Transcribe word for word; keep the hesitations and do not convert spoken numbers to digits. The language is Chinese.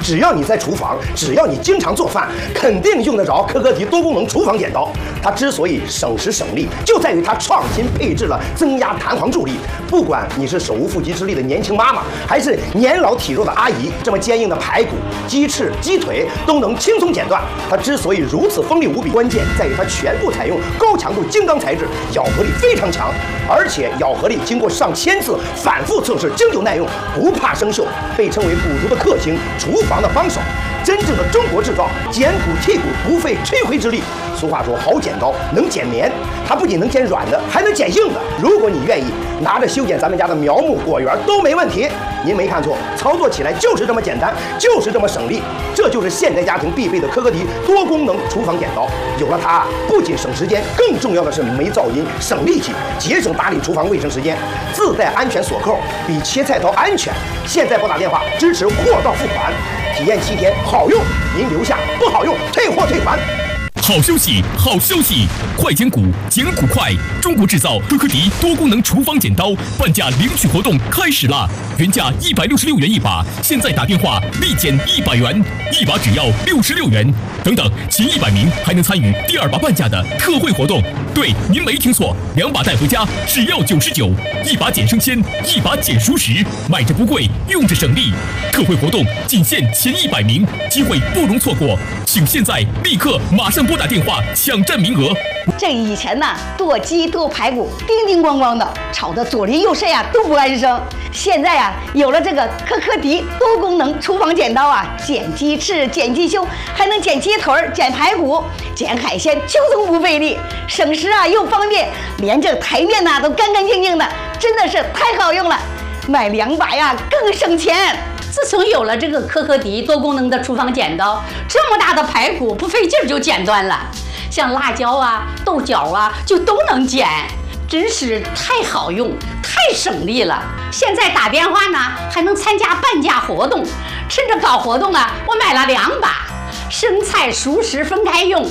只要你在厨房，只要你经常做饭，肯定用得着科科迪多功能厨房剪刀。它之所以省时省力，就在于它创新配置了增压弹簧助力。不管你是手无缚鸡之力的年轻妈妈，还是年老体弱的阿姨，这么坚硬的排骨、鸡翅、鸡腿都能轻松剪断。它之所以如此锋利无比，关键在于它全部采用高强度精钢材质，咬合力非常强，而且咬合力经过上千次反复测试，经久耐用，不怕生锈，被称为古族的克星，厨房的帮手。真正的中国制造，剪骨剔骨不费吹灰之力。俗话说，好剪刀能剪棉，它不仅能剪软的，还能剪硬的。如果你愿意，拿着修剪咱们家的苗木果园都没问题。您没看错，操作起来就是这么简单，就是这么省力。这就是现代家庭必备的科科迪多功能厨房剪刀。有了它，不仅省时间，更重要的是没噪音、省力气，节省打理厨房卫生时间。自带安全锁扣，比切菜刀安全。现在拨打电话支持货到付款，体验七天，好用您留下，不好用退货退款。 好消息，好消息！快剪骨，剪骨快！中国制造科科迪多功能厨房剪刀半价领取活动开始啦！原价一百六十六元一把，现在打电话立减一百元，一把只要六十六元。等等，前一百名还能参与第二把半价的特惠活动。对，您没听错，两把带回家只要九十九，一把减生鲜，一把减熟食，买着不贵，用着省力。特惠活动仅限前一百名，机会不容错过，请现在立刻马上拨打电话抢占名额。 这以前呢，剁鸡剁排骨叮叮咣咣的，吵得左邻右舍呀都不安生。现在呀，有了这个科科迪多功能厨房剪刀啊，剪鸡翅、剪鸡胸，还能剪鸡腿、剪排骨、剪海鲜，轻松不费力，省时啊又方便，连这台面呐都干干净净的，真的是太好用了。买两把呀更省钱。 自从有了这个科科迪多功能的厨房剪刀，这么大的排骨不费劲儿就剪断了，像辣椒啊、豆角啊就都能剪，真是太好用、太省力了。现在打电话呢还能参加半价活动，趁着搞活动啊，我买了两把，生菜熟食分开用，